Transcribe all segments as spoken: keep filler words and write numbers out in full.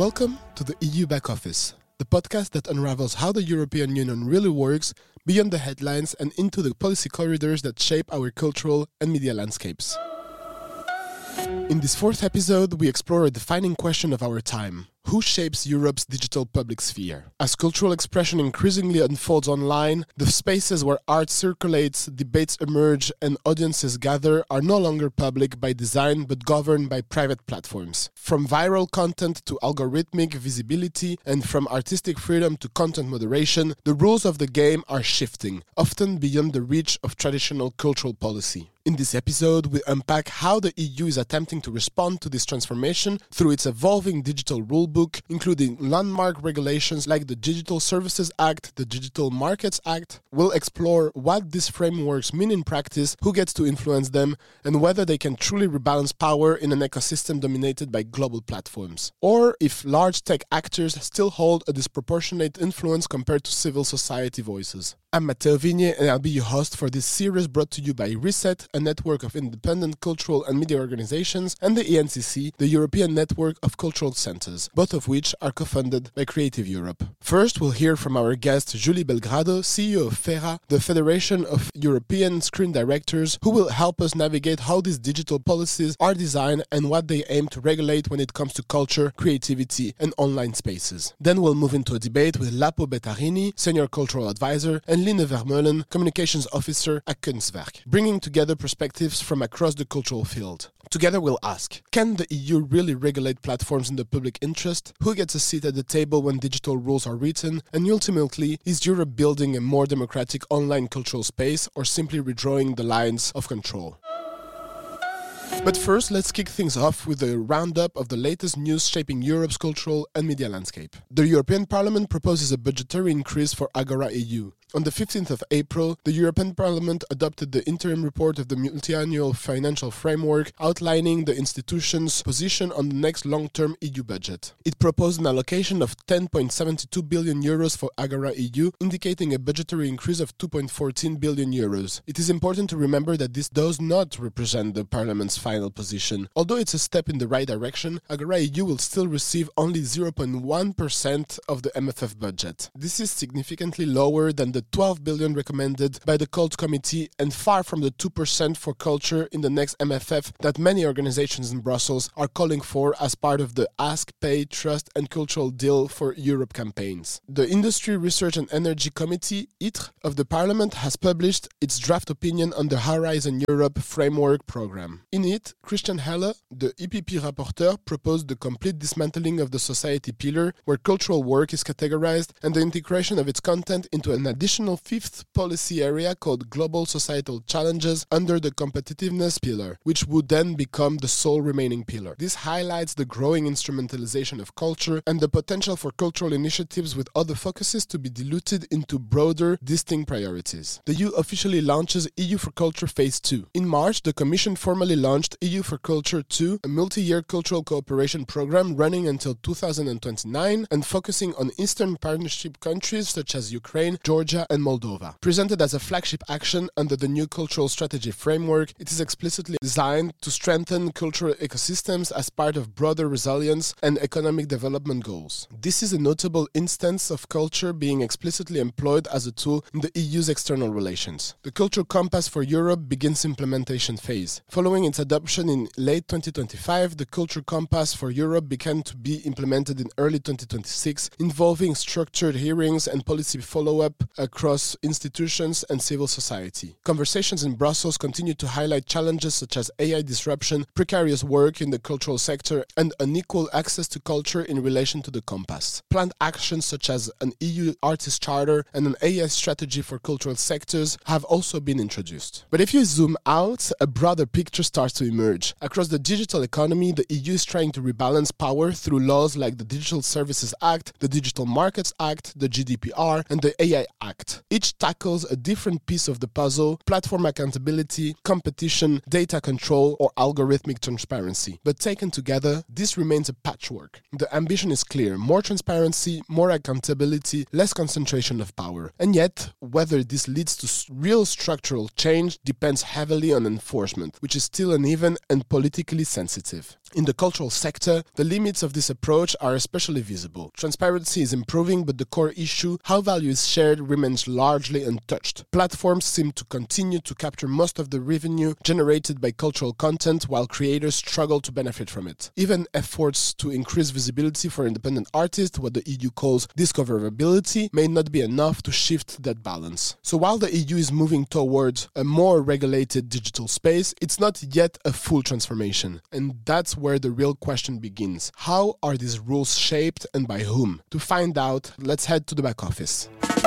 Welcome to the E U Back Office, the podcast that unravels how the European Union really works beyond the headlines and into the policy corridors that shape our cultural and media landscapes. In this fourth episode, we explore a defining question of our time. Who shapes Europe's digital public sphere? As cultural expression increasingly unfolds online, the spaces where art circulates, debates emerge, and audiences gather are no longer public by design but governed by private platforms. From viral content to algorithmic visibility, and from artistic freedom to content moderation, the rules of the game are shifting, often beyond the reach of traditional cultural policy. In this episode, we unpack how the E U is attempting to respond to this transformation through its evolving digital rulebook, including landmark regulations like the Digital Services Act, the Digital Markets Act. We'll explore what these frameworks mean in practice, who gets to influence them, and whether they can truly rebalance power in an ecosystem dominated by global platforms. Or if large tech actors still hold a disproportionate influence compared to civil society voices. I'm Matteo Vigne, and I'll be your host for this series brought to you by Reset, a network of independent cultural and media organizations, and the E N C C, the European Network of Cultural Centers, both of which are co-funded by Creative Europe. First, we'll hear from our guest Julie Belgrado, C E O of FERA, the Federation of European Screen Directors, who will help us navigate how these digital policies are designed and what they aim to regulate when it comes to culture, creativity, and online spaces. Then we'll move into a debate with Lapo Bettarini, Senior Cultural Advisor, and Line Vermeulen, Communications Officer at Kunstwerk, bringing together perspectives from across the cultural field. Together we'll ask, can the E U really regulate platforms in the public interest? Who gets a seat at the table when digital rules are written? And ultimately, is Europe building a more democratic online cultural space or simply redrawing the lines of control? But first, let's kick things off with a roundup of the latest news shaping Europe's cultural and media landscape. The European Parliament proposes a budgetary increase for Agora E U. On the fifteenth of April, the European Parliament adopted the interim report of the multi-annual financial framework outlining the institution's position on the next long-term E U budget. It proposed an allocation of ten point seven two billion euros for Agora E U, indicating a budgetary increase of two point one four billion euros. It is important to remember that this does not represent the Parliament's final position. Although it's a step in the right direction, Agora E U will still receive only zero point one percent of the M F F budget. This is significantly lower than the twelve billion recommended by the Cult Committee and far from the two percent for culture in the next M F F that many organizations in Brussels are calling for as part of the Ask, Pay, Trust and Cultural Deal for Europe campaigns. The Industry, Research and Energy Committee, I T R E, of the Parliament has published its draft opinion on the Horizon Europe Framework Programme. In it, Christian Heller, the E P P rapporteur, proposed the complete dismantling of the society pillar, where cultural work is categorized, and the integration of its content into an additional fifth policy area called Global Societal Challenges under the competitiveness pillar, which would then become the sole remaining pillar. This highlights the growing instrumentalization of culture and the potential for cultural initiatives with other focuses to be diluted into broader, distinct priorities. The E U officially launches E U for Culture Phase two. In March, the Commission formally launched E U for Culture two, a multi-year cultural cooperation program running until two thousand twenty-nine and focusing on Eastern Partnership countries such as Ukraine, Georgia, and Moldova. Presented as a flagship action under the new cultural strategy framework, it is explicitly designed to strengthen cultural ecosystems as part of broader resilience and economic development goals. This is a notable instance of culture being explicitly employed as a tool in the E U's external relations. The Cultural Compass for Europe begins implementation phase. Following its adoption in late twenty twenty-five, the Cultural Compass for Europe began to be implemented in early twenty twenty-six, involving structured hearings and policy follow-up across institutions and civil society. Conversations in Brussels continue to highlight challenges such as A I disruption, precarious work in the cultural sector, and unequal access to culture in relation to the Compass. Planned actions such as an E U Artist Charter and an A I strategy for cultural sectors have also been introduced. But if you zoom out, a broader picture starts to emerge. Across the digital economy, the E U is trying to rebalance power through laws like the Digital Services Act, the Digital Markets Act, the G D P R, and the A I Act. Each tackles a different piece of the puzzle: platform accountability, competition, data control, or algorithmic transparency. But taken together, this remains a patchwork. The ambition is clear: more transparency, more accountability, less concentration of power. And yet, whether this leads to real structural change depends heavily on enforcement, which is still uneven and politically sensitive. In the cultural sector, the limits of this approach are especially visible. Transparency is improving, but the core issue, how value is shared, remains largely untouched. Platforms seem to continue to capture most of the revenue generated by cultural content, while creators struggle to benefit from it. Even efforts to increase visibility for independent artists, what the E U calls discoverability, may not be enough to shift that balance. So while the E U is moving towards a more regulated digital space, it's not yet a full transformation. And that's where the real question begins. How are these rules shaped and by whom? To find out, let's head to the back office.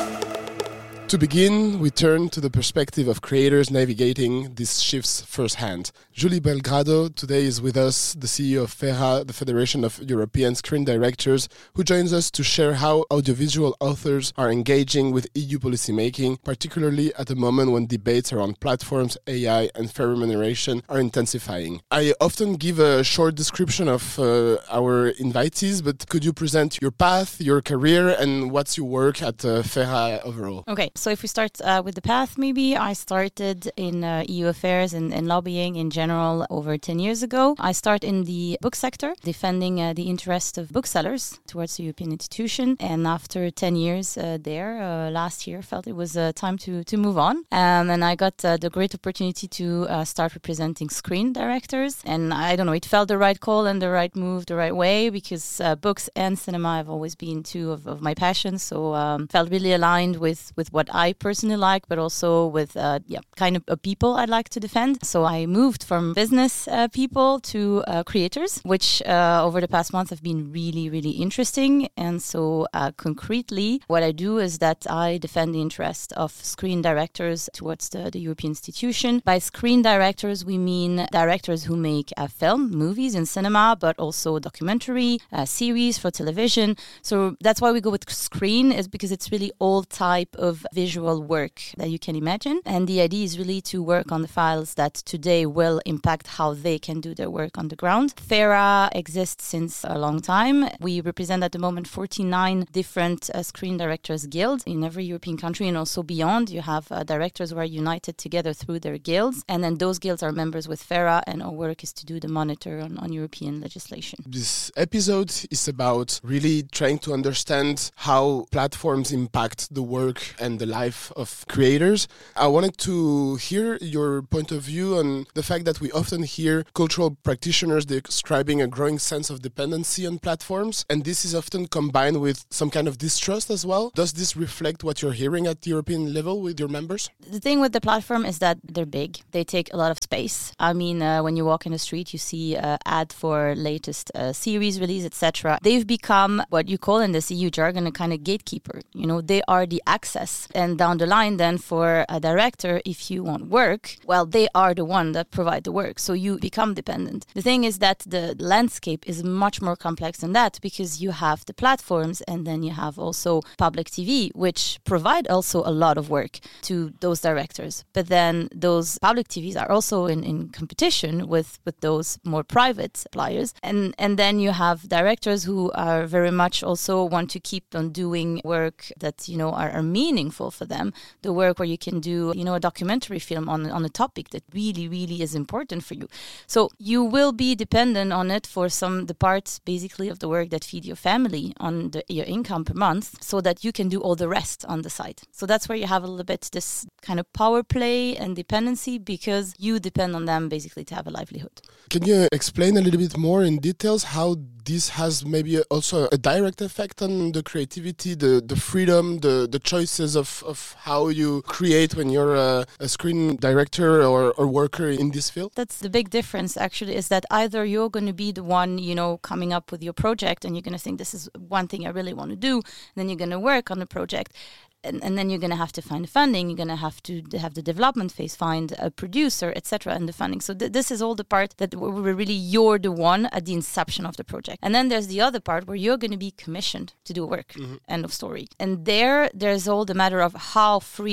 To begin, we turn to the perspective of creators navigating these shifts firsthand. Julie Belgrado today is with us, the C E O of FERA, the Federation of European Screen Directors, who joins us to share how audiovisual authors are engaging with E U policymaking, particularly at a moment when debates around platforms, A I, and fair remuneration are intensifying. I often give a short description of uh, our invitees, but could you present your path, your career, and what's your work at uh, FERA overall? Okay. So if we start uh, with the path, maybe I started in uh, E U affairs and, and lobbying in general over ten years ago. I started in the book sector, defending uh, the interest of booksellers towards the European institution. And after ten years uh, there, uh, last year, felt it was uh, time to, to move on. Um, and I got uh, the great opportunity to uh, start representing screen directors. And I don't know, it felt the right call and the right move, the right way, because uh, books and cinema have always been two of, of my passions. So um, felt really aligned with, with what I personally like, but also with uh, yeah, kind of a people I'd like to defend. So I moved from business uh, people to uh, creators, which uh, over the past month have been really, really interesting. And so uh, concretely, what I do is that I defend the interest of screen directors towards the, the European institution. By screen directors, we mean directors who make a film, movies in cinema, but also documentary, uh, series for television. So that's why we go with screen, is because it's really all type of visual work that you can imagine. And the idea is really to work on the files that today will impact how they can do their work on the ground. FERA exists since a long time. We represent at the moment forty-nine different uh, screen directors guilds in every European country and also beyond. You have uh, directors who are united together through their guilds. And then those guilds are members with FERA, and our work is to do the monitor on, on European legislation. This episode is about really trying to understand how platforms impact the work and the life of creators. I wanted to hear your point of view on the fact that we often hear cultural practitioners describing a growing sense of dependency on platforms, and this is often combined with some kind of distrust as well. Does this reflect what you're hearing at the European level with your members? The thing with the platform is that they're big. They take a lot of space. I mean, uh, when you walk in the street, you see an ad for latest uh, series release, et cetera. They've become what you call in the E U jargon a kind of gatekeeper. You know, they are the access. And down the line then for a director, if you want work, well, they are the one that provide the work. So you become dependent. The thing is that the landscape is much more complex than that, because you have the platforms and then you have also public T V, which provide also a lot of work to those directors. But then those public T Vs are also in, in competition with, with those more private suppliers. And, and then you have directors who are very much also want to keep on doing work that, you know, are, are meaningful for them. The work where you can do, you know, a documentary film on, on a topic that really, really is important for you. So you will be dependent on it for some, the parts basically of the work that feed your family on the, your income per month, so that you can do all the rest on the side. So that's where you have a little bit this kind of power play and dependency, because you depend on them basically to have a livelihood. Can you explain a little bit more in details how this has maybe also a direct effect on the creativity, the, the freedom, the, the choices of, of how you create when you're a, a screen director or, or worker in this field? That's the big difference, actually, is that either you're going to be the one, you know, coming up with your project and you're going to think this is one thing I really want to do, and then you're going to work on the project. And, and then you're going to have to find funding, you're going to have to have the development phase, find a producer, et cetera, and the funding. So th- this is all the part that we're really, you're the one at the inception of the project. And then there's the other part where you're going to be commissioned to do work, mm-hmm. End of story. And there, there's all the matter of how free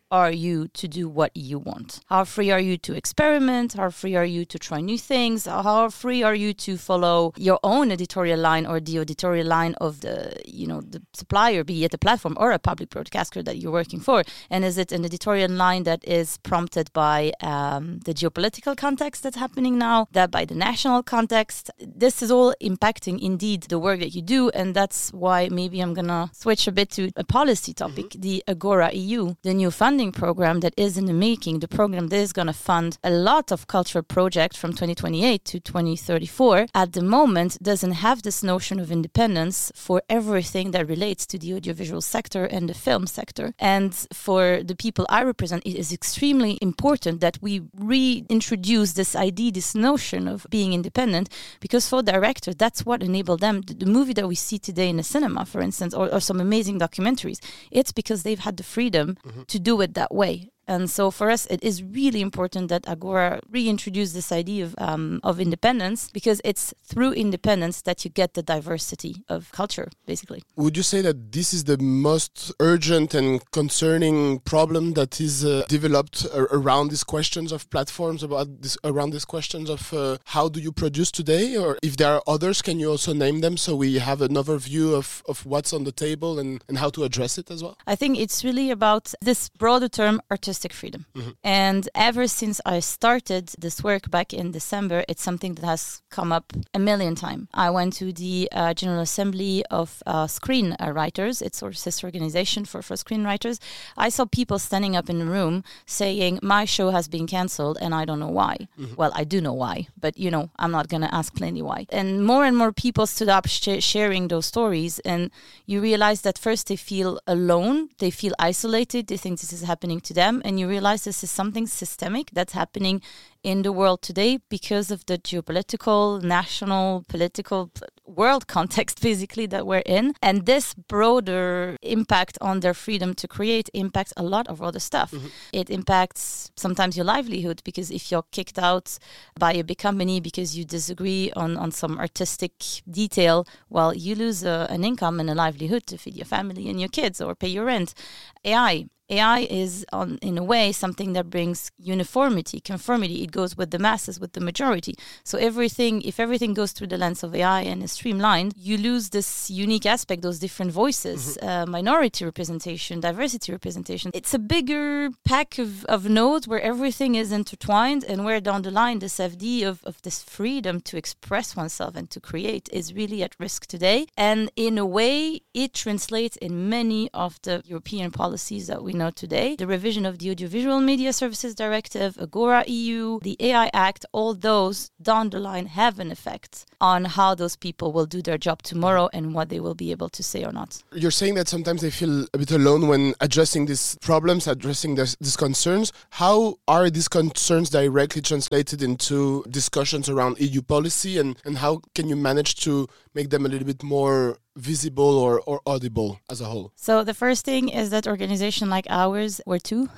are you to do what you want? How free are you to experiment? How free are you to try new things? How free are you to follow your own editorial line or the editorial line of the, you know, the supplier, be it a platform or a public broadcaster that you're working for? And is it an editorial line that is prompted by um, the geopolitical context that's happening now, that by the national context? This is all impacting indeed the work that you do, and that's why maybe I'm gonna switch a bit to a policy topic. Mm-hmm. The Agora E U, the new funding program that is in the making, the program that is going to fund a lot of cultural projects from twenty twenty-eight to twenty thirty-four, at the moment doesn't have this notion of independence for everything that relates to the audiovisual sector and the film sector. And for the people I represent, it is extremely important that we reintroduce this idea, this notion of being independent, because for directors, that's what enabled them. The, the movie that we see today in the cinema, for instance, or, or some amazing documentaries, it's because they've had the freedom mm-hmm. to do it that way. And so for us, it is really important that Agora reintroduce this idea of um, of independence, because it's through independence that you get the diversity of culture, basically. Would you say that this is the most urgent and concerning problem that is uh, developed uh, around these questions of platforms, about this, around these questions of uh, how do you produce today? Or if there are others, can you also name them so we have an overview of, of what's on the table and, and how to address it as well? I think it's really about this broader term, artistic freedom. Mm-hmm. And ever since I started this work back in December, it's something that has come up a million times. I went to the uh, General Assembly of uh, Screenwriters. It's our sister organization for, for screenwriters. I saw people standing up in the room saying, my show has been cancelled and I don't know why. Mm-hmm. Well, I do know why, but you know, I'm not going to ask plainly why. And more and more people stood up sh- sharing those stories, and you realize that first they feel alone, they feel isolated, they think this is happening to them, and you realize this is something systemic that's happening in the world today because of the geopolitical, national, political world context, basically, that we're in. And this broader impact on their freedom to create impacts a lot of other stuff. Mm-hmm. It impacts sometimes your livelihood, because if you're kicked out by a big company because you disagree on, on some artistic detail, well, you lose a, an income and a livelihood to feed your family and your kids or pay your rent. A I. A I is, on, in a way, something that brings uniformity, conformity. It goes with the masses, with the majority. So everything, if everything goes through the lens of A I and is streamlined, you lose this unique aspect, those different voices, mm-hmm. uh, minority representation, diversity representation. It's a bigger pack of, of nodes where everything is intertwined, and where down the line this F D of, of this freedom to express oneself and to create is really at risk today. And in a way, it translates in many of the European policies that we know today. The revision of the Audiovisual Media Services Directive, Agora E U, the A I Act, all those down the line have an effect on how those people will do their job tomorrow and what they will be able to say or not. You're saying that sometimes they feel a bit alone when addressing these problems, addressing this, these concerns. How are these concerns directly translated into discussions around E U policy, and, and how can you manage to make them a little bit more visible or, or audible as a whole? So the first thing is that organization like ours, we're two,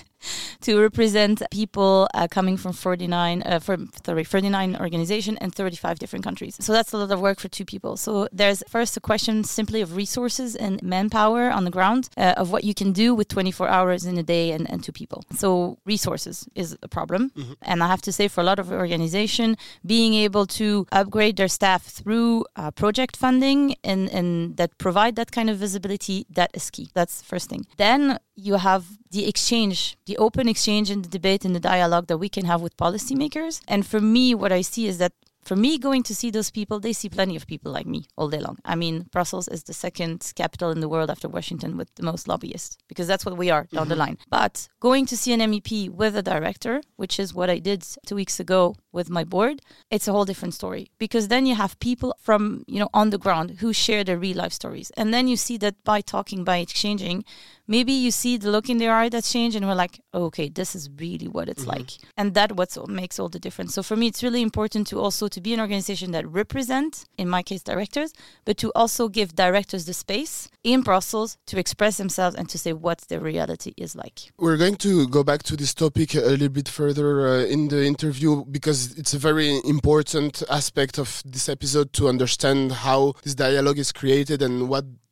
to represent people uh, coming from forty-nine, uh, from, sorry, thirty-nine organizations and thirty-five different countries. So that's a lot of work for two people. So there's first a question simply of resources and manpower on the ground, uh, of what you can do with twenty-four hours in a day and, and two people. So resources is a problem. Mm-hmm. And I have to say, for a lot of organizations, being able to upgrade their staff through uh, project funding and and that provide that kind of visibility, that is key. That's the first thing. Then you have the exchange, the open exchange and the debate and the dialogue that we can have with policymakers. And for me, what I see is that for me, going to see those people, they see plenty of people like me all day long. I mean, Brussels is the second capital in the world after Washington with the most lobbyists, because that's what we are down mm-hmm. the line. But going to see an M E P with a director, which is what I did two weeks ago with my board, it's a whole different story, because then you have people from, you know, on the ground who share their real life stories. And then you see that by talking, by exchanging, maybe you see the look in their eye that's changed, and we're like, oh, okay, this is really what it's mm-hmm. like. And that what makes all the difference. So for me, it's really important to also to be an organization that represent, in my case, directors, but to also give directors the space in Brussels to express themselves and to say what their reality is like. We're going to go back to this topic a little bit further uh, in the interview, because it's a very important aspect of this episode to understand how this dialogue is created and what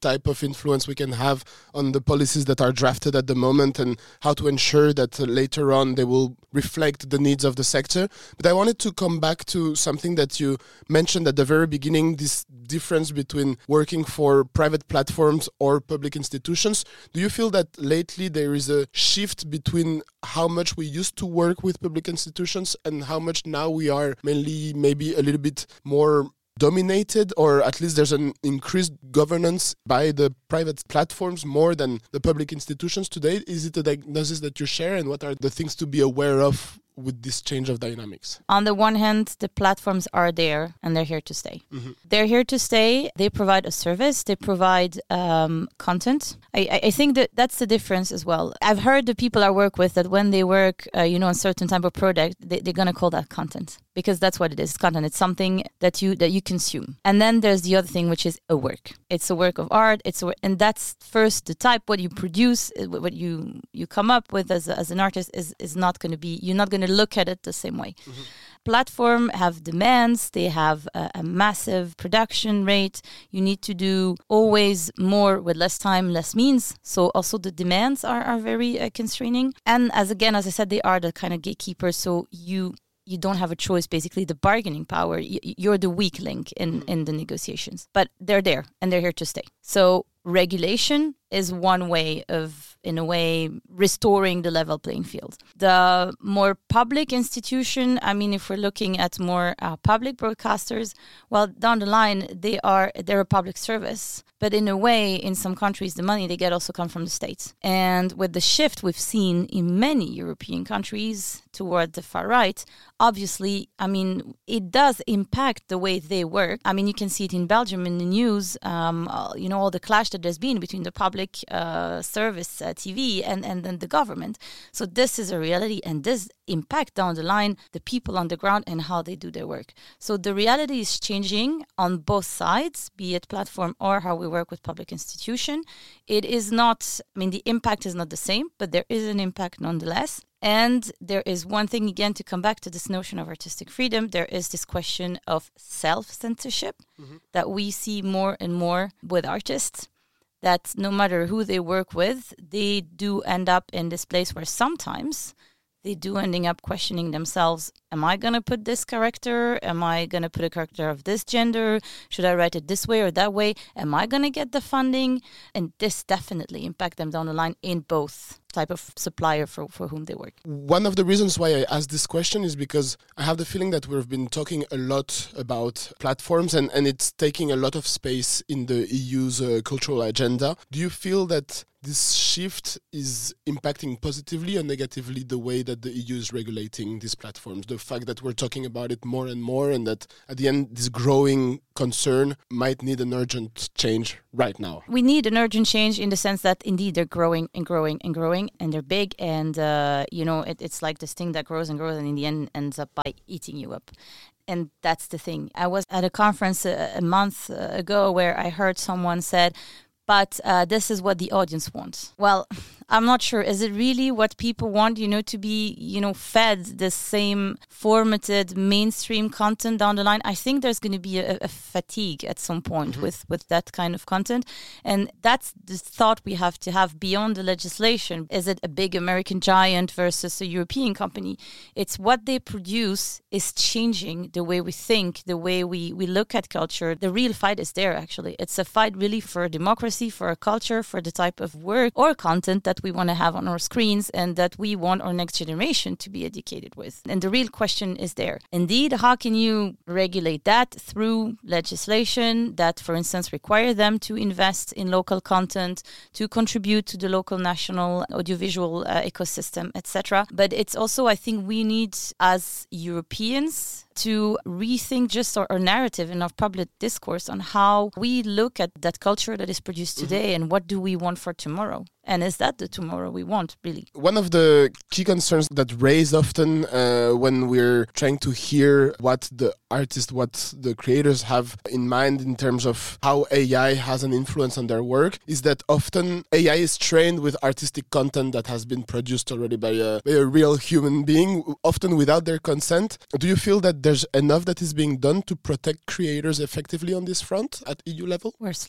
type of influence we can have on the policies that are drafted at the moment and how to ensure that uh, later on they will reflect the needs of the sector. But I wanted to come back to something that you mentioned at the very beginning, this difference between working for private platforms or public institutions. Do you feel that lately there is a shift between how much we used to work with public institutions and how much now we are mainly maybe a little bit more dominated, or at least there's an increased governance by the private platforms more than the public institutions today? Is it a diagnosis that you share, and what are the things to be aware of with this change of dynamics? On the one hand, the platforms are there and they're here to stay. Mm-hmm. They're here to stay. They provide a service. They provide um, content. I, I think that that's the difference as well. I've heard the people I work with that when they work, uh, you know, on certain type of product, they, they're going to call that content, because that's what it is. It's content. It's something that you that you consume. And then there's the other thing, which is a work. It's a work of art. It's a, and that's first the type, what you produce, what you you come up with as a, as an artist is is not going to be. You're not going to look at it the same way. Mm-hmm. Platform have demands. They have a, a massive production rate. You need to do always more with less time, less means. So also the demands are, are very uh, constraining. And as again, as I said, they are the kind of gatekeepers. So you you don't have a choice, basically the bargaining power. You're the weak link in, mm-hmm. in the negotiations. But they're there and they're here to stay. So regulation is one way of, in a way, restoring the level playing field. The more public institution, I mean, if we're looking at more uh, public broadcasters, well, down the line, they are, they're a public service. But in a way, in some countries, the money they get also come from the states. And with the shift we've seen in many European countries toward the far right, obviously, I mean, it does impact the way they work. I mean, you can see it in Belgium in the news, um, you know, all the clash that there's been between the public uh, service uh, T V and, and then the government. So this is a reality, and this impact down the line the people on the ground and how they do their work. So the reality is changing on both sides, be it platform or how we work with public institution. It is not, I mean, the impact is not the same, but there is an impact nonetheless. And there is one thing, again, to come back to this notion of artistic freedom, there is this question of self-censorship mm-hmm. that we see more and more with artists, that no matter who they work with, they do end up in this place where sometimes they do ending up questioning themselves. Am I going to put this character? Am I going to put a character of this gender? Should I write it this way or that way? Am I going to get the funding? And this definitely impact them down the line in both type of supplier for, for whom they work. One of the reasons why I asked this question is because I have the feeling that we've been talking a lot about platforms and, and it's taking a lot of space in the E U's uh, cultural agenda. Do you feel that this shift is impacting positively or negatively the way that the E U is regulating these platforms? The fact that we're talking about it more and more, and that at the end this growing concern might need an urgent change right now. We need an urgent change in the sense that indeed they're growing and growing and growing and they're big, and uh, you know it, it's like this thing that grows and grows and in the end ends up by eating you up. And that's the thing. I was at a conference a, a month ago where I heard someone said, but uh, this is what the audience wants. Well, I'm not sure. Is it really what people want, you know, to be, you know, fed the same formatted mainstream content down the line? I think there's going to be a, a fatigue at some point mm-hmm. with, with that kind of content. And that's the thought we have to have beyond the legislation. Is it a big American giant versus a European company? It's what they produce is changing the way we think, the way we, we look at culture. The real fight is there, actually. It's a fight really for democracy, for a culture, for the type of work or content that we want to have on our screens and that we want our next generation to be educated with. And the real question is there. Indeed, how can you regulate that through legislation that, for instance, require them to invest in local content, to contribute to the local national audiovisual uh, ecosystem, et cetera. But it's also, I think, we need as Europeans to rethink just our, our narrative in our public discourse on how we look at that culture that is produced today mm-hmm. and what do we want for tomorrow. And is that the tomorrow we want, really? One of the key concerns that raised often uh, when we're trying to hear what the artists, what the creators have in mind in terms of how A I has an influence on their work is that often A I is trained with artistic content that has been produced already by a, by a real human being, often without their consent. Do you feel that there's enough that is being done to protect creators effectively on this front at E U level? We're slow.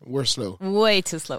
We're slow. Way too slow.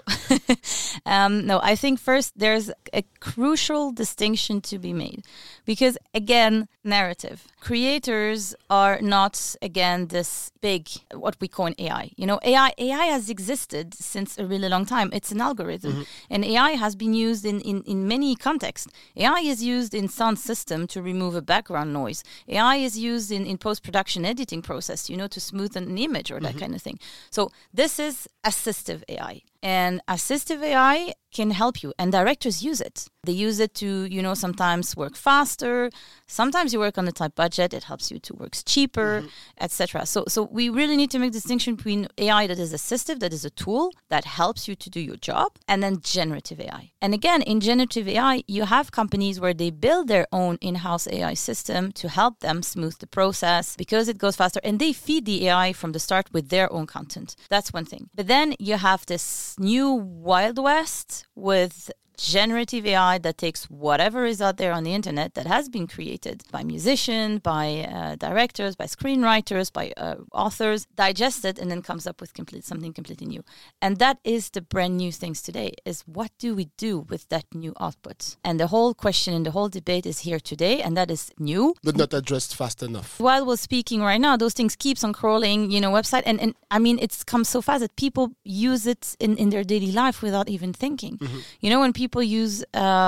um, no, I think first there's a crucial distinction to be made. Because, again, narrative. Creators are not, again, this big, what we call an A I. You know, A I A I has existed since a really long time. It's an algorithm. Mm-hmm. And A I has been used in, in, in many contexts. A I is used in sound system to remove a background noise. A I is used in, in post-production editing process, you know, to smoothen an image or that mm-hmm. kind of thing. So this is assistive A I. And assistive A I can help you, and directors use it. They use it to, you know, sometimes work faster. Sometimes you work on a tight budget. It helps you to work cheaper, mm-hmm. et cetera. So, so we really need to make a distinction between A I that is assistive, that is a tool that helps you to do your job, and then generative A I. And again, in generative A I, you have companies where they build their own in-house A I system to help them smooth the process because it goes faster, and they feed the A I from the start with their own content. That's one thing. But then you have this new Wild West with generative A I that takes whatever is out there on the internet that has been created by musicians, by uh, directors, by screenwriters, by uh, authors, digests it, and then comes up with complete something completely new. And that is the brand new things today, is what do we do with that new output? And the whole question and the whole debate is here today, and that is new. But not addressed fast enough. While we're speaking right now, those things keeps on crawling, you know, website. And, and I mean, it's come so fast that people use it in, in their daily life without even thinking. Mm-hmm. You know, when people People use,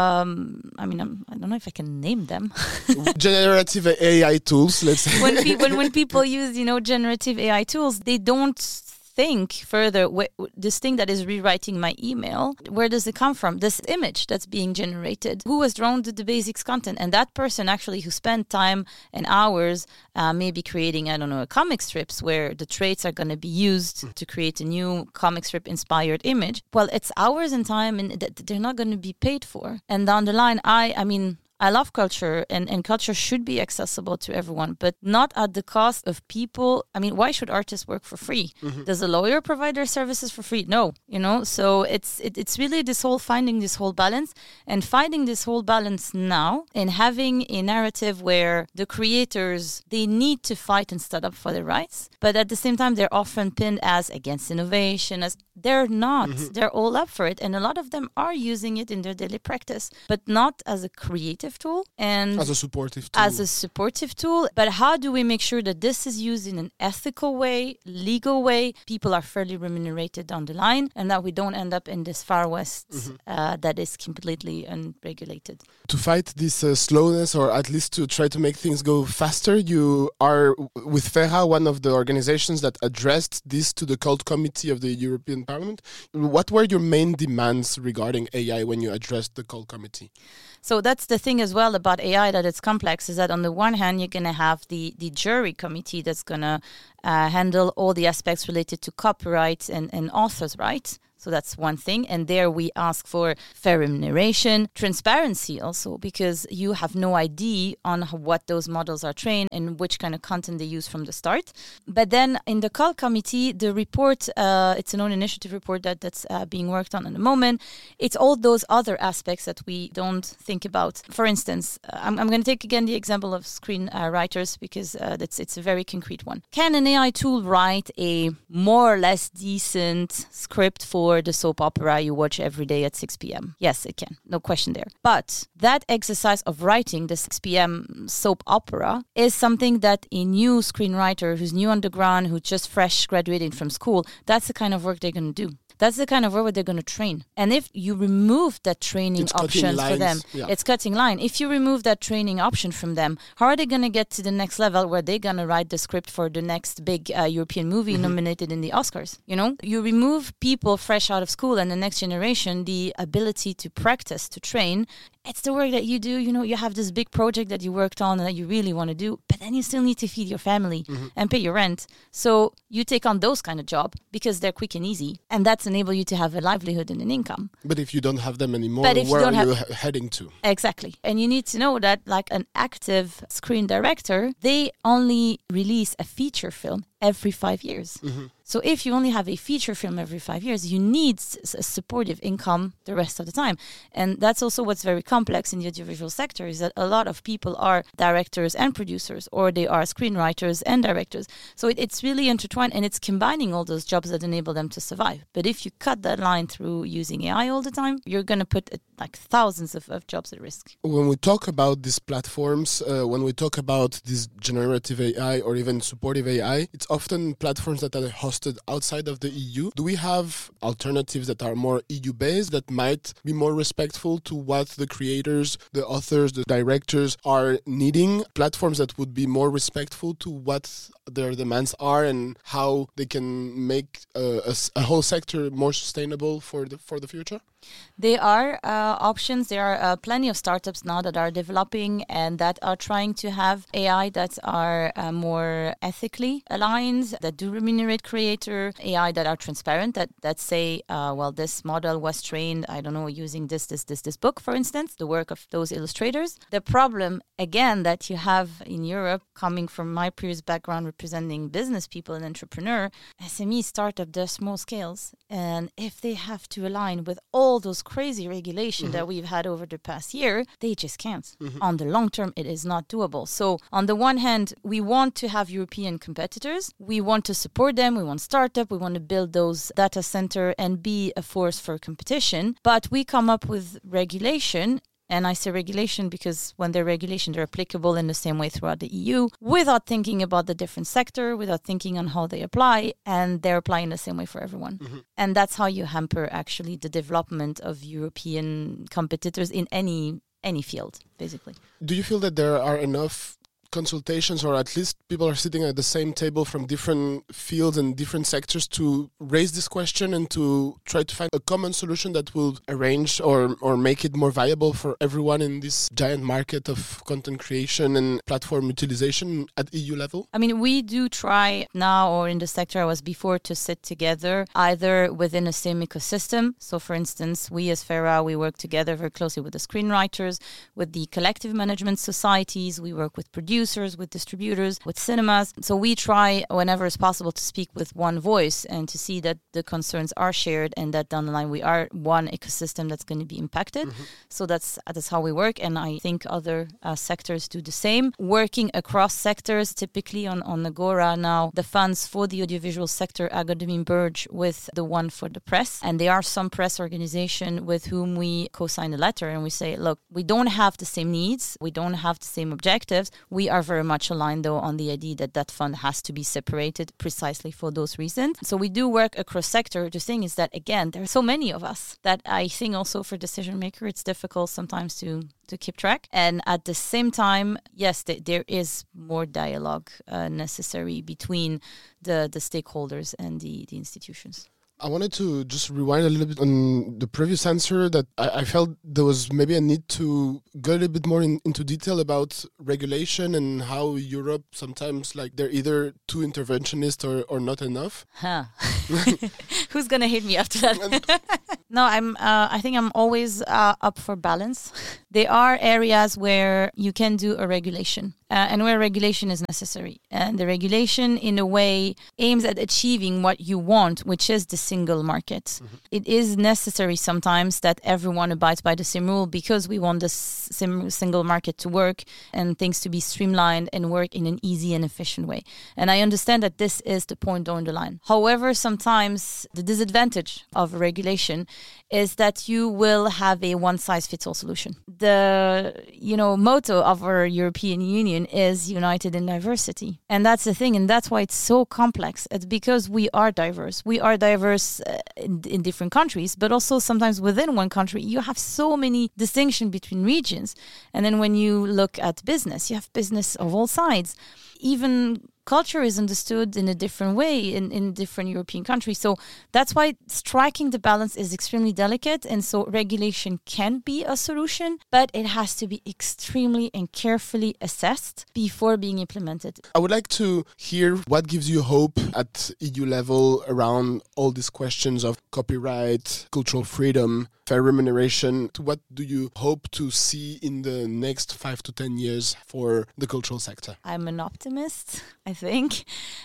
um, I mean, I'm, I don't know if I can name them. Generative A I tools, let's say. when, pe- when, when people use, you know, generative A I tools, they don't think further, wh- this thing that is rewriting my email, where does it come from? This image that's being generated, who was drawn to the basics content? And that person actually who spent time and hours uh, maybe creating, I don't know, comic strips where the traits are going to be used to create a new comic strip inspired image. Well, it's hours and time and th- they're not going to be paid for. And down the line, I, I mean, I love culture, and, and culture should be accessible to everyone, but not at the cost of people. I mean, why should artists work for free? Mm-hmm. Does a lawyer provide their services for free? No, you know, so it's it, it's really this whole finding this whole balance and finding this whole balance now and having a narrative where the creators, they need to fight and stand up for their rights, but at the same time, they're often pinned as against innovation, as they're not. Mm-hmm. They're all up for it, and a lot of them are using it in their daily practice, but not as a creative tool and as a supportive tool. As a supportive tool. But how do we make sure that this is used in an ethical way, legal way, people are fairly remunerated down the line, and that we don't end up in this far west mm-hmm. uh, that is completely unregulated? To fight this uh, slowness, or at least to try to make things go faster, you are with FERA, one of the organizations that addressed this to the Cult Committee of the European Parliament. What were your main demands regarding A I when you addressed the Cult Committee? So that's the thing as well about A I, that it's complex, is that on the one hand, you're going to have the, the jury committee that's going to uh, handle all the aspects related to copyright and, and authors' rights. So that's one thing. And there we ask for fair remuneration, transparency also, because you have no idea on what those models are trained and which kind of content they use from the start. But then in the Cult Committee, the report, uh, it's an own initiative report that, that's uh, being worked on at the moment. It's all those other aspects that we don't think about. For instance, I'm, I'm going to take again the example of screenwriters uh, because uh, that's, it's a very concrete one. Can an A I tool write a more or less decent script for the soap opera you watch every day at six p.m. Yes, it can. No question there. But that exercise of writing the six p.m. soap opera is something that a new screenwriter who's new on the ground, who just fresh graduating from school, that's the kind of work they're going to do. That's the kind of work where they're going to train. And if you remove that training it's option for them, yeah. it's cutting line. If you remove that training option from them, how are they going to get to the next level where they're going to write the script for the next big uh, European movie mm-hmm. nominated in the Oscars? You know, you remove people fresh out of school and the next generation the ability to practice, to train. It's the work that you do. You know, you have this big project that you worked on and that you really want to do, but then you still need to feed your family mm-hmm. and pay your rent. So you take on those kind of job because they're quick and easy, and that's enable you to have a livelihood and an income. But if you don't have them anymore, where you are have... you heading to? Exactly. And you need to know that like an active screen director, they only release a feature film every five years. Mm-hmm. So if you only have a feature film every five years, you need a supportive income the rest of the time. And that's also what's very complex in the audiovisual sector, is that a lot of people are directors and producers, or they are screenwriters and directors. So it, it's really intertwined, and it's combining all those jobs that enable them to survive. But if you cut that line through using A I all the time, you're going to put uh, like thousands of, of jobs at risk. When we talk about these platforms, uh, when we talk about this generative A I or even supportive A I, it's often platforms that are hosted outside of the E U. Do we have alternatives that are more E U-based, that might be more respectful to what the creators, the authors, the directors are needing? Platforms that would be more respectful to what their demands are and how they can make uh, a, a whole sector more sustainable for the for the future? There are uh, options. There are uh, plenty of startups now that are developing and that are trying to have A I that are uh, more ethically aligned, that do remunerate creator, A I that are transparent, that, that say, uh, well, this model was trained, I don't know, using this, this, this, this book, for instance, the work of those illustrators. The problem, again, that you have in Europe, coming from my previous background representing business people and entrepreneur, S M E startup, they're small scales. And if they have to align with all all those crazy regulation mm-hmm. that we've had over the past year, they just can't. Mm-hmm. On the long term, it is not doable. So on the one hand, we want to have European competitors. We want to support them. We want startup. We want to build those data center and be a force for competition. But we come up with regulation. And I say regulation because when they're regulation, they're applicable in the same way throughout the E U without thinking about the different sector, without thinking on how they apply, and they're applying the same way for everyone. Mm-hmm. And that's how you hamper actually the development of European competitors in any any field, basically. Do you feel that there are enough consultations, or at least people are sitting at the same table from different fields and different sectors to raise this question and to try to find a common solution that will arrange or or make it more viable for everyone in this giant market of content creation and platform utilization at E U level? I mean, we do try now, or in the sector I was before, to sit together either within a same ecosystem. So for instance, we as FARA, we work together very closely with the screenwriters, with the collective management societies, we work with producers, with distributors, with cinemas. So we try whenever it's possible to speak with one voice and to see that the concerns are shared and that down the line we are one ecosystem that's going to be impacted. Mm-hmm. So that's that's how we work, and I think other uh, sectors do the same. Working across sectors, typically on, on Agora now, the funds for the audiovisual sector are going to merge with the one for the press. And there are some press organizations with whom we co-sign a letter and we say, look, we don't have the same needs, we don't have the same objectives. We are very much aligned, though, on the idea that that fund has to be separated precisely for those reasons. So we do work across sector. The thing is that, again, there are so many of us that I think also for decision maker, it's difficult sometimes to, to keep track. And at the same time, yes, th- there is more dialogue uh, necessary between the, the stakeholders and the, the institutions. I wanted to just rewind a little bit on the previous answer, that I, I felt there was maybe a need to go a little bit more in, into detail about regulation and how Europe sometimes, like, they're either too interventionist or, or not enough. Huh. Who's going to hate me after that? No, I'm. Uh, I think I'm always uh, up for balance. There are areas where you can do a regulation uh, and where regulation is necessary. And the regulation, in a way, aims at achieving what you want, which is the single market. Mm-hmm. It is necessary sometimes that everyone abides by the same rule because we want the same single market to work and things to be streamlined and work in an easy and efficient way. And I understand that this is the point down the line. However, sometimes the disadvantage of regulation is that you will have a one-size-fits-all solution. The, you know, motto of our European Union is united in diversity. And that's the thing, and that's why it's so complex. It's because we are diverse. We are diverse uh, in, in different countries, but also sometimes within one country, you have so many distinctions between regions. And then when you look at business, you have business of all sides. Even culture is understood in a different way in, in different European countries. So that's why striking the balance is extremely delicate. And so regulation can be a solution, but it has to be extremely and carefully assessed before being implemented. I would like to hear what gives you hope at E U level around all these questions of copyright, cultural freedom, fair remuneration. What do you hope to see in the next five to ten years for the cultural sector? I'm an optimist. I think,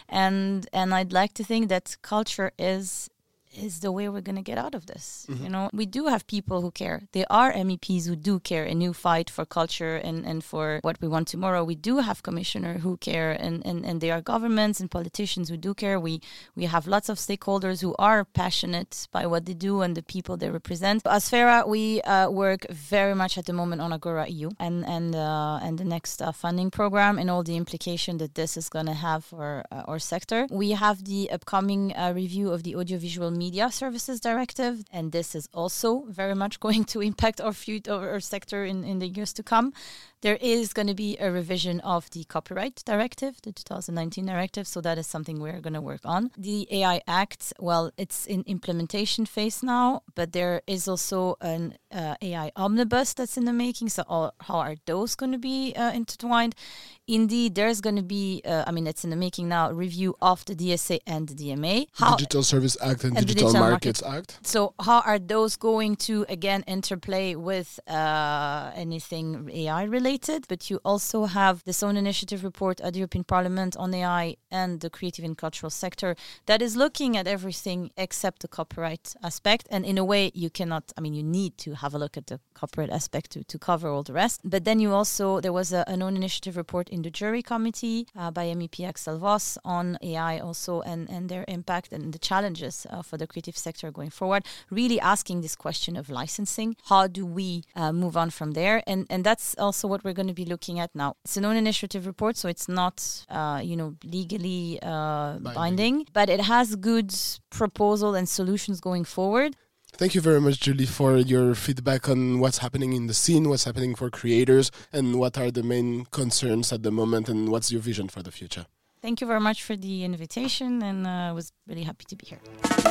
and and I'd like to think that culture is. is the way we're going to get out of this. Mm-hmm. You know, we do have people who care. There are M E Ps who do care and who fight for culture and, and for what we want tomorrow. We do have commissioners who care, and, and, and there are governments and politicians who do care. We we have lots of stakeholders who are passionate by what they do and the people they represent. As Sfera, we uh, work very much at the moment on Agora E U and and uh, and the next uh, funding program and all the implication that this is going to have for uh, our sector. We have the upcoming uh, review of the audiovisual media Media Services Directive, and this is also very much going to impact our future, our sector in, in the years to come. There is going to be a revision of the Copyright Directive, the two thousand nineteen directive, so that is something we're going to work on. The A I Act, well, it's in implementation phase now, but there is also an uh, A I omnibus that's in the making, so all, how are those going to be uh, intertwined? Indeed, there's going to be, uh, I mean, it's in the making now, review of the D S A and the D M A. How, Digital Service Act and, and Digital, Digital Markets, Markets Act. So how are those going to, again, interplay with uh, anything A I related? But you also have this own initiative report at the European Parliament on A I and the creative and cultural sector that is looking at everything except the copyright aspect. And in a way, you cannot, I mean, you need to have a look at the copyright aspect to, to cover all the rest. But then you also, there was a, an own initiative report in the jury committee uh, by M E P Axel Voss on A I also and, and their impact and the challenges uh, for the creative sector going forward, really asking this question of licensing. How do we uh, move on from there? And, and that's also what we're going to be looking at now. It's an own initiative report, so it's not, uh, you know, legally uh, binding. binding, but it has good proposal and solutions going forward. Thank you very much, Julie, for your feedback on what's happening in the scene, what's happening for creators, and what are the main concerns at the moment, and what's your vision for the future. Thank you very much for the invitation, and I uh, was really happy to be here.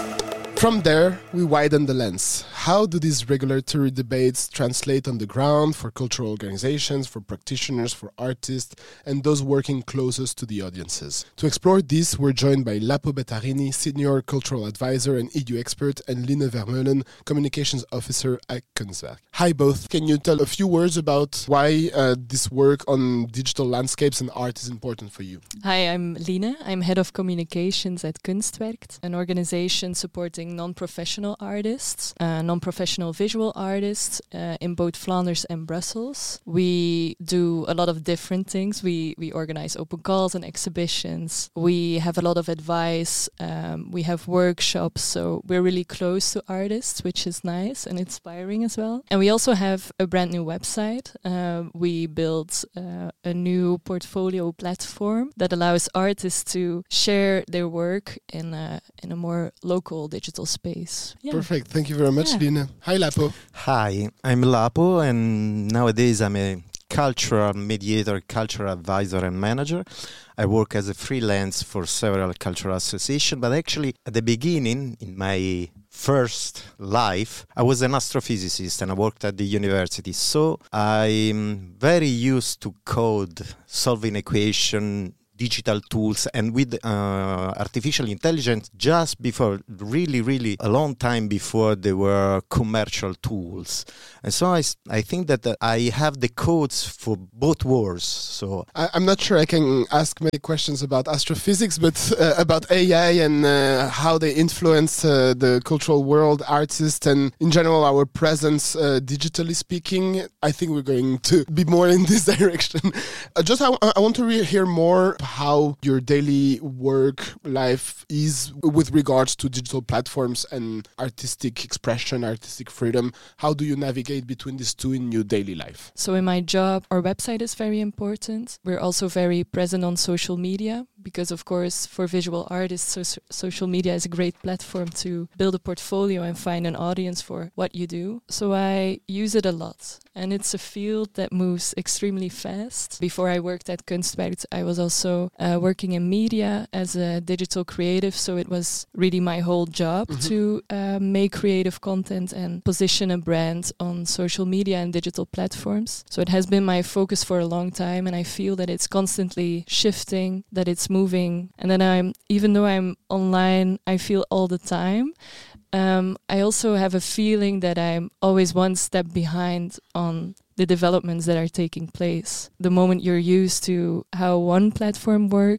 From there, we widen the lens. How do these regulatory debates translate on the ground for cultural organizations, for practitioners, for artists, and those working closest to the audiences? To explore this, we're joined by Lapo Bettarini, Senior Cultural Advisor and E U expert, and Line Vermeulen, Communications Officer at Kunstwerk. Hi both. Can you tell a few words about why uh, this work on digital landscapes and art is important for you? Hi, I'm Line. I'm Head of Communications at Kunstwerk, an organization supporting non-professional artists, uh, non-professional visual artists uh, in both Flanders and Brussels. We do a lot of different things. We we organize open calls and exhibitions. We have a lot of advice. Um, we have workshops. So we're really close to artists, which is nice and inspiring as well. And we also have a brand new website. Uh, we built uh, a new portfolio platform that allows artists to share their work in a, in a more local digital space. Yeah. Perfect. Thank you very much, yeah. Line. Hi, Lapo. Hi, I'm Lapo, and nowadays I'm a cultural mediator, cultural advisor and manager. I work as a freelance for several cultural associations, but actually at the beginning, in my first life, I was an astrophysicist and I worked at the university. So I'm very used to code, solving equation, digital tools, and with uh, artificial intelligence just before, really, really a long time before there were commercial tools. And so I, I think that uh, I have the codes for both worlds. So I, I'm not sure I can ask many questions about astrophysics, but uh, about A I and uh, how they influence uh, the cultural world, artists, and in general our presence, uh, digitally speaking. I think we're going to be more in this direction. Uh, just I, I want to re- hear more how your daily work life is with regards to digital platforms and artistic expression, artistic freedom. How do you navigate between these two in your daily life? So in my job, our website is very important. We're also very present on social media because, of course, for visual artists, so- social media is a great platform to build a portfolio and find an audience for what you do. So I use it a lot. And it's a field that moves extremely fast. Before I worked at Kunstwerk, I was also uh, working in media as a digital creative. So it was really my whole job mm-hmm. to uh, make creative content and position a brand on social media and digital platforms. So it has been my focus for a long time. And I feel that it's constantly shifting, that it's moving. And then I'm, even though I'm online, I feel all the time. Um, I also have a feeling that I'm always one step behind on the developments that are taking place. The moment you're used to how one platform works,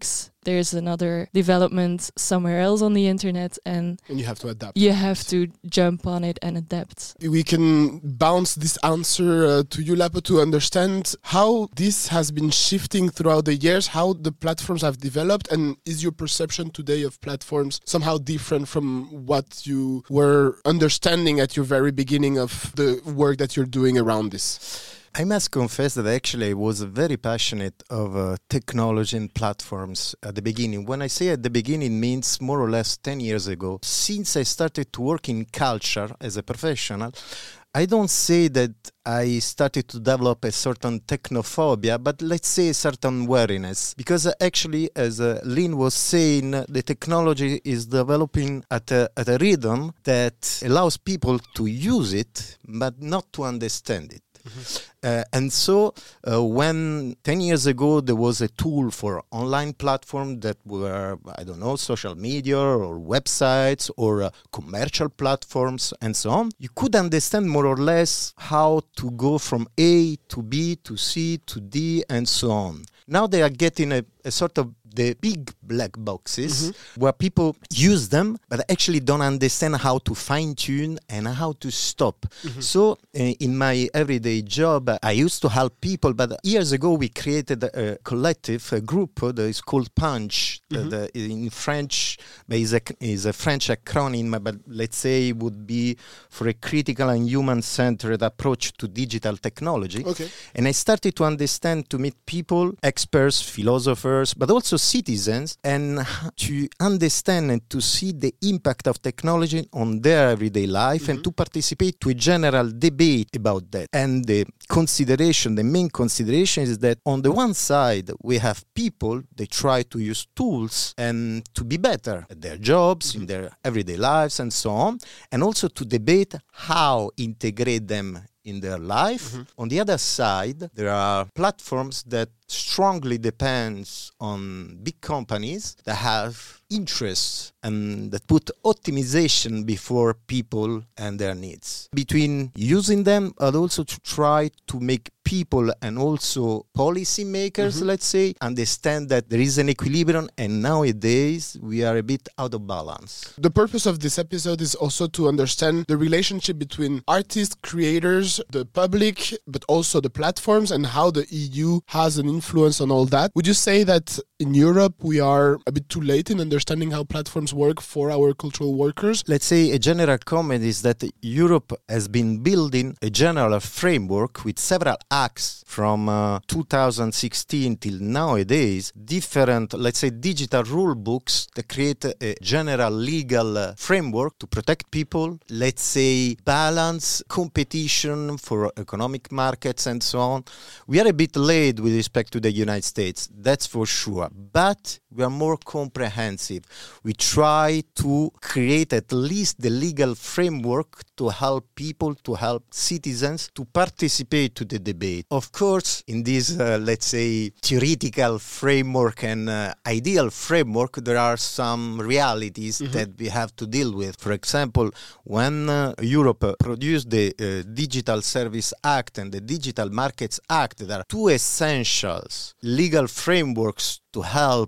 there's another development somewhere else on the internet, and, and you have to adapt. You have to jump on it and adapt. We can bounce this answer uh, to you, Lapo, to understand how this has been shifting throughout the years, how the platforms have developed, and is your perception today of platforms somehow different from what you were understanding at your very beginning of the work that you're doing around this? I must confess that actually I was very passionate of uh, technology and platforms at the beginning. When I say at the beginning, it means more or less ten years ago. Since I started to work in culture as a professional, I don't say that I started to develop a certain technophobia, but let's say a certain wariness. Because uh, actually, as uh, Lynn was saying, uh, the technology is developing at a, at a rhythm that allows people to use it, but not to understand it. Mm-hmm. Uh, and so uh, when ten years ago there was a tool for online platform that were, I don't know, social media or websites or uh, commercial platforms and so on, you could understand more or less how to go from A to B to C to D and so on. Now they are getting a, a sort of the big black boxes mm-hmm. where people use them but actually don't understand how to fine-tune and how to stop. Mm-hmm. So uh, in my everyday job, I used to help people, but years ago we created a collective, a group that is called Punch. Mm-hmm. The, the, in French, is a, is a French acronym, but let's say it would be for a critical and human-centered approach to digital technology. Okay. And I started to understand, to meet people, experts, philosophers, but also citizens, and to understand and to see the impact of technology on their everyday life mm-hmm. and to participate to a general debate about that. And the consideration, the main consideration is that on the one side, we have people, they try to use tools and to be better at their jobs, mm-hmm. in their everyday lives and so on, and also to debate how integrate them in their life. Mm-hmm. On the other side, there are platforms that strongly depends on big companies that have interests and that put optimization before people and their needs. Between using them, but also to try to make people and also policy makers, mm-hmm. let's say, understand that there is an equilibrium, and nowadays we are a bit out of balance. The purpose of this episode is also to understand the relationship between artists, creators, the public, but also the platforms, and how the E U has an influence on all that. Would you say that in Europe we are a bit too late in understanding how platforms work for our cultural workers? Let's say a general comment is that Europe has been building a general framework with several acts from uh, two thousand sixteen till nowadays, different, let's say, digital rule books that create a, a general legal uh, framework to protect people, let's say, balance competition for economic markets and so on. We are a bit late with respect to the United States, that's for sure, but we are more comprehensive. We try to create at least the legal framework to help people, to help citizens to participate to the debate. Of course, in this, uh, let's say, theoretical framework and uh, ideal framework, there are some realities mm-hmm. that we have to deal with. For example, when uh, Europe uh, produced the uh, Digital Service Act and the Digital Markets Act, there are two essentials legal frameworks to help